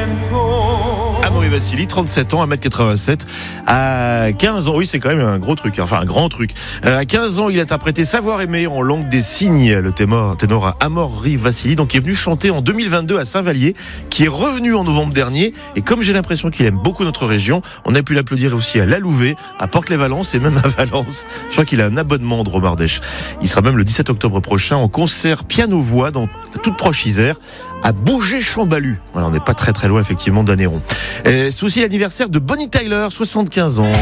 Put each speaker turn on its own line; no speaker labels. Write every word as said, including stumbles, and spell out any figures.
Amaury Vassili, trente-sept ans, un mètre quatre-vingt-sept. À quinze ans, oui, c'est quand même un gros truc, enfin un grand truc. À quinze ans, il a interprété Savoir aimer en langue des signes, le ténor, ténor Amaury Vassili, donc qui est venu chanter en deux mille vingt-deux à Saint-Vallier, qui est revenu en novembre dernier. Et comme j'ai l'impression qu'il aime beaucoup notre région, on a pu l'applaudir aussi à La Louvet, à Port-les-Valence et même à Valence. Je crois qu'il a un abonnement de Romardèche. Il sera même le dix-sept octobre prochain en concert piano-voix dans toute proche Isère, à Bourget-Chambalu. Voilà, on n'est pas très très loin effectivement d'Anneyron. C'est aussi l'anniversaire de Bonnie Tyler, soixante-quinze ans.